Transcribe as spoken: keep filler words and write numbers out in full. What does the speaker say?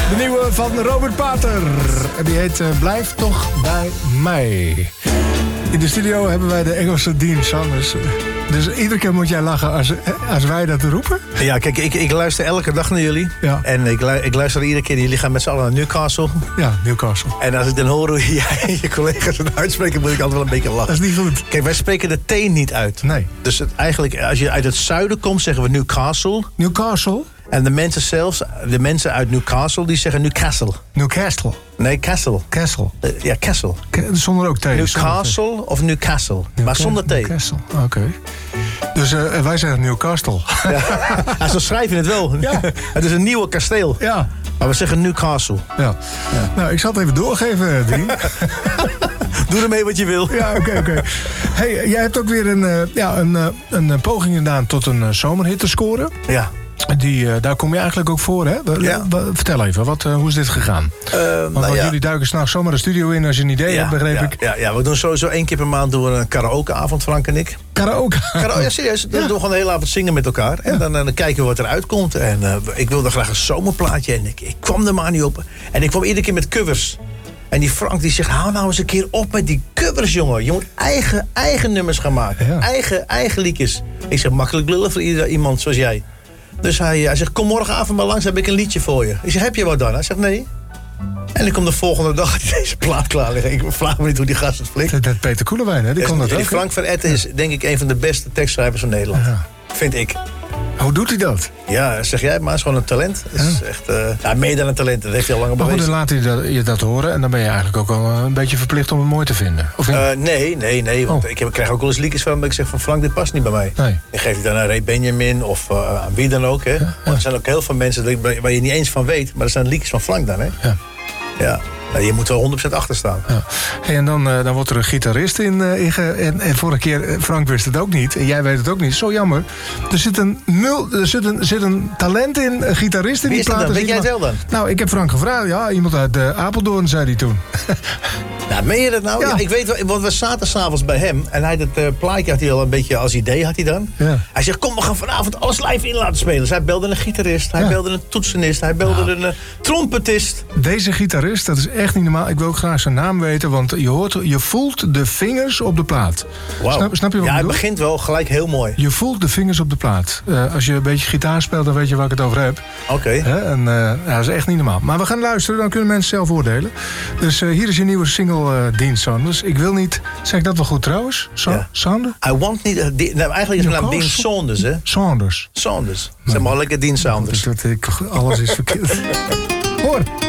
De nieuwe van Robert Pater. En die heet uh, Blijf toch bij mij. In de studio hebben wij de Engelse Dean Sanders. Dus iedere keer moet jij lachen als, als wij dat roepen. Ja, kijk, ik, ik luister elke dag naar jullie. Ja. En ik, ik luister iedere keer. Jullie gaan met z'n allen naar Newcastle. Ja, Newcastle. En als ik dan hoor hoe jij en je collega's het uitspreken, moet ik altijd wel een beetje lachen. Dat is niet goed. Kijk, wij spreken de T niet uit. Nee. Dus het, eigenlijk, als je uit het zuiden komt, zeggen we Newcastle. Newcastle? En de mensen zelfs, de mensen uit Newcastle, die zeggen Newcastle. Newcastle. Nee, Castle. Castle. Uh, ja, Castle. K- zonder ook T. Newcastle of Newcastle. Newca- maar zonder T. Newcastle, oké. Okay. Dus uh, wij zeggen Newcastle. Ja. Ja, zo schrijf je het wel. Ja. Het is een nieuwe kasteel. Ja. Maar we zeggen Newcastle. Ja. Ja. Nou, ik zal het even doorgeven, Dien. Doe ermee wat je wil. Ja, oké, okay, oké. Okay. Hey, jij hebt ook weer een, uh, ja, een, uh, een poging gedaan tot een uh, zomerhit te scoren. Ja. Die, uh, daar kom je eigenlijk ook voor, hè? Ja. Vertel even, wat, uh, hoe is dit gegaan? Uh, want nou want ja. jullie duiken s'nachts zomaar de studio in als je een idee ja, hebt, begreep ja, ik. Ja, ja, we doen sowieso één keer per maand doen we een karaokeavond, Frank en ik. Karaoke? Karaoke, ja, serieus. Dan Ja. doen we gewoon de hele avond zingen met elkaar. En Ja. dan, dan kijken we wat eruit komt. En uh, ik wilde graag een zomerplaatje. En ik, ik kwam er maar niet op. En ik kwam iedere keer met covers. En die Frank die zegt, hou nou eens een keer op met die covers, jongen. Je moet eigen, eigen nummers gaan maken. Ja. Eigen, eigen liedjes. Ik zeg, makkelijk lullen voor ieder, iemand zoals jij. Dus hij, hij zegt, kom morgenavond maar langs, heb ik een liedje voor je. Ik zeg, heb je wat dan? Hij zegt, nee. En ik kom de volgende dag had hij deze plaat klaar liggen. Ik vraag me niet hoe die gast het flikt. Dat Peter Koelewijn, hè? Die kon dat Die ook. Frank van Etten is denk ik een van de beste tekstschrijvers van Nederland. Ja. Vind ik. Hoe doet hij dat? Ja, zeg jij het maar, is gewoon een talent. Het is Ja. echt, uh, ja, meer dan een talent, dat heeft hij al langer Maar goed, dan bewezen. laat hij dat, je dat horen en dan ben je eigenlijk ook al een beetje verplicht om het mooi te vinden. Of niet? Uh, nee, nee, nee, want Oh. ik, heb, ik krijg ook wel eens liedjes van dat ik zeg van Frank, dit past niet bij mij. Nee. Dan geef ik dan aan Ray Benjamin of uh, aan wie dan ook. Hè. ja. Want er zijn ook heel veel mensen waar waar je niet eens van weet, maar er zijn liedjes van Frank dan. Hè. Ja. Ja. Nou, je moet er honderd procent achter staan. Ja. Hey, en dan, uh, dan wordt er een gitarist in. Uh, in ge- en, en vorige keer, uh, Frank wist het ook niet. En jij weet het ook niet. Zo jammer. Er zit een, mul, er zit een, zit een talent in, een gitarist in Wie die is dat plaat. dan? Er Weet zit jij het iemand- wel dan? Nou, ik heb Frank gevraagd. Ja, iemand uit uh, Apeldoorn, zei hij toen. Nou, meen je dat nou? Ja. Ja. Ik weet wel, want we zaten s'avonds bij hem. En hij dat uh, plaatje had hij al een beetje als idee, had hij dan. Ja. Hij zegt, kom, we gaan vanavond alles live in laten spelen. Dus hij belde een gitarist, hij Ja. belde een toetsenist, hij belde een uh, trompetist. Deze gitarist, dat is echt niet normaal. Ik wil ook graag zijn naam weten, want je, hoort, je voelt de vingers op de plaat. Wow. Snap, snap je wat Ja, ik het bedoel? begint wel gelijk heel mooi. Je voelt de vingers op de plaat. Uh, als je een beetje gitaar speelt, dan weet je waar ik het over heb. Oké. Okay. Hè? En, uh, ja, dat is echt niet normaal. Maar we gaan luisteren, dan kunnen mensen zelf oordelen. Dus uh, hier is je nieuwe single, uh, Dean Sanders. Ik wil niet... Zeg ik dat wel goed trouwens? Sa- Ja. Sander? I want niet... Uh, die, nou, eigenlijk is mijn naam Dean Newcastle? Saunders, hè? Saunders. Saunders. Zeg maar lekker Dean Saunders. Dat, dat ik, alles is verkeerd. Hoor.